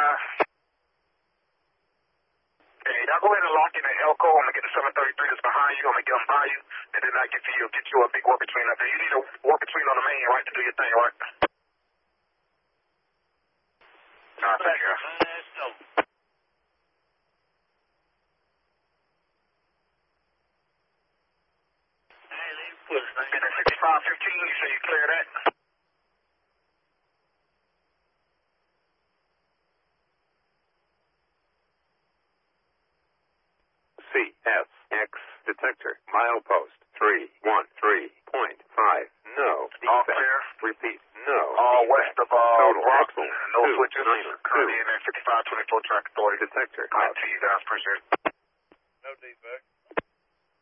Hey, y'all go ahead and lock in the Elko. I'm going to get the 733 that's behind you. I'm going to get them by you. And then I get you a big work between up there. You need a work between on the main, right, to do your thing, right? Thank you. Get that 6515, you say you clear that? CSX detector, milepost 313.5. No. All clear. Repeat, no. All west of Total Brock. excellent. No switches. 292. Currently in that 5524 track authority. Detector. Back to you guys. Appreciate it.